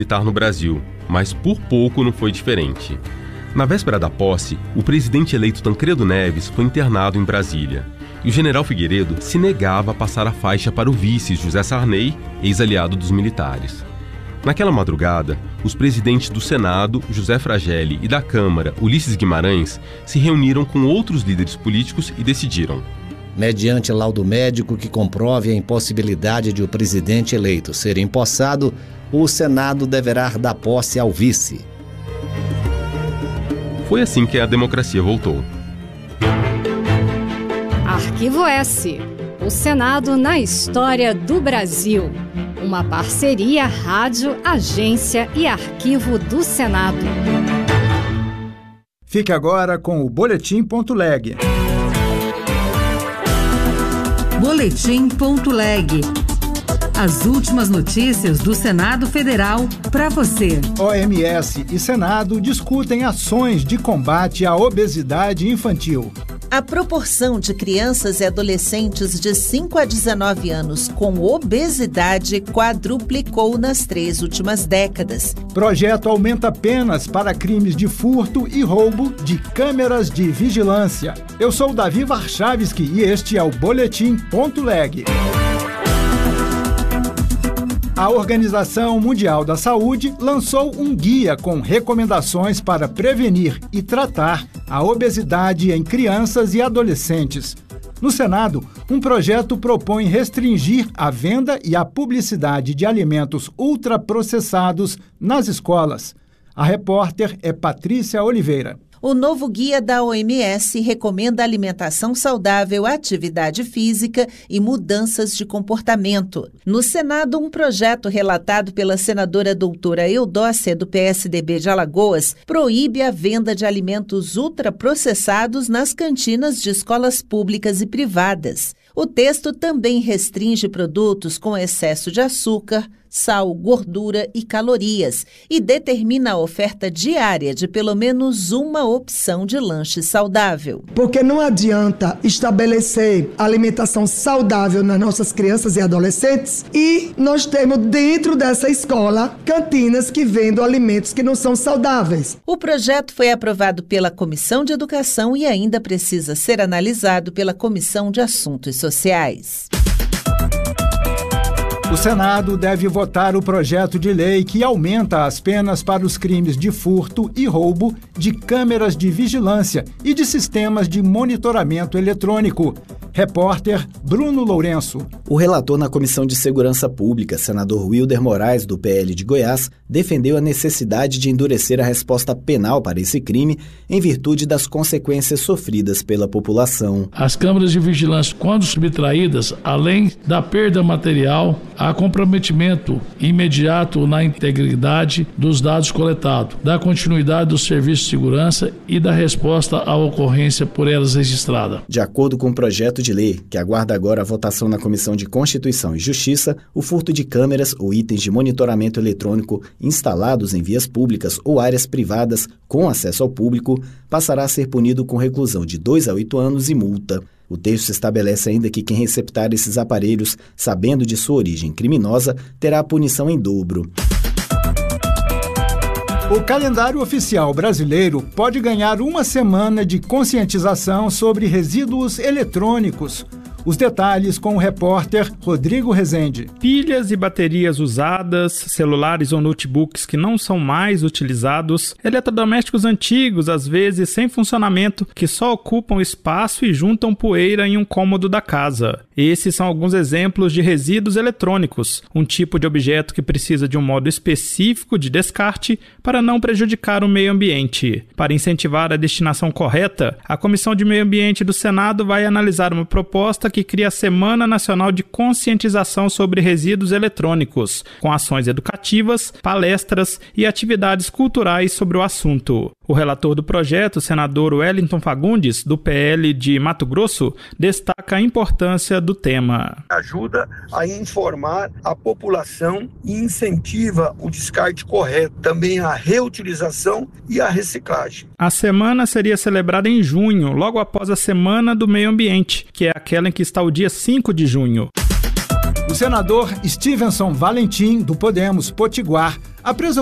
militar no Brasil, mas por pouco não foi diferente. Na véspera da posse, o presidente eleito Tancredo Neves foi internado em Brasília. E o general Figueiredo se negava a passar a faixa para o vice José Sarney, ex-aliado dos militares. Naquela madrugada, os presidentes do Senado, José Fragelli, e da Câmara, Ulisses Guimarães, se reuniram com outros líderes políticos e decidiram: mediante laudo médico que comprove a impossibilidade de o presidente eleito ser empossado, o Senado deverá dar posse ao vice. Foi assim que a democracia voltou. Arquivo S. O Senado na história do Brasil. Uma parceria Rádio, Agência e Arquivo do Senado. Fique agora com o Boletim.leg. Boletim.leg. As últimas notícias do Senado Federal para você. OMS e Senado discutem ações de combate à obesidade infantil. A proporção de crianças e adolescentes de 5 a 19 anos com obesidade quadruplicou nas 3 últimas décadas. Projeto aumenta penas para crimes de furto e roubo de câmeras de vigilância. Eu sou Davi Warchavski e este é o Boletim.leg. A Organização Mundial da Saúde lançou um guia com recomendações para prevenir e tratar a obesidade em crianças e adolescentes. No Senado, um projeto propõe restringir a venda e a publicidade de alimentos ultraprocessados nas escolas. A repórter é Patrícia Oliveira. O novo guia da OMS recomenda alimentação saudável, atividade física e mudanças de comportamento. No Senado, um projeto relatado pela senadora doutora Eudócia, do PSDB de Alagoas, proíbe a venda de alimentos ultraprocessados nas cantinas de escolas públicas e privadas. O texto também restringe produtos com excesso de açúcar, sal, gordura e calorias e determina a oferta diária de pelo menos uma opção de lanche saudável. Porque não adianta estabelecer alimentação saudável nas nossas crianças e adolescentes e nós temos dentro dessa escola cantinas que vendem alimentos que não são saudáveis. O projeto foi aprovado pela Comissão de Educação e ainda precisa ser analisado pela Comissão de Assuntos Sociais. O Senado deve votar o projeto de lei que aumenta as penas para os crimes de furto e roubo de câmeras de vigilância e de sistemas de monitoramento eletrônico. Repórter Bruno Lourenço. O relator na Comissão de Segurança Pública, senador Wilder Moraes, do PL de Goiás, defendeu a necessidade de endurecer a resposta penal para esse crime em virtude das consequências sofridas pela população. As câmeras de vigilância, quando subtraídas, além da perda material, há comprometimento imediato na integridade dos dados coletados, da continuidade do serviço de segurança e da resposta à ocorrência por elas registrada. De acordo com o projeto de lei, que aguarda agora a votação na Comissão de Constituição e Justiça, o furto de câmeras ou itens de monitoramento eletrônico instalados em vias públicas ou áreas privadas com acesso ao público passará a ser punido com reclusão de 2 a 8 anos e multa. O texto estabelece ainda que quem receptar esses aparelhos, sabendo de sua origem criminosa, terá a punição em dobro. O calendário oficial brasileiro pode ganhar uma semana de conscientização sobre resíduos eletrônicos. Os detalhes com o repórter Rodrigo Rezende. Pilhas e baterias usadas, celulares ou notebooks que não são mais utilizados, eletrodomésticos antigos, às vezes sem funcionamento, que só ocupam espaço e juntam poeira em um cômodo da casa. Esses são alguns exemplos de resíduos eletrônicos, um tipo de objeto que precisa de um modo específico de descarte para não prejudicar o meio ambiente. Para incentivar a destinação correta, a Comissão de Meio Ambiente do Senado vai analisar uma proposta que cria a Semana Nacional de Conscientização sobre Resíduos Eletrônicos, com ações educativas, palestras e atividades culturais sobre o assunto. O relator do projeto, o senador Wellington Fagundes, do PL de Mato Grosso, destaca a importância do tema. Ajuda a informar a população e incentiva o descarte correto, também a reutilização e a reciclagem. A semana seria celebrada em junho, logo após a Semana do Meio Ambiente, que é aquela em que está o dia 5 de junho. O senador Stevenson Valentim, do Podemos Potiguar, apresentou